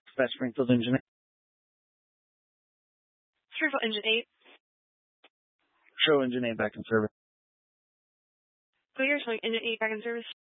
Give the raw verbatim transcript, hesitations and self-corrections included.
West Springfield Engine. Springfield Engine eight. Show Engine eight back in service. Clear, showing Engine eight back in service.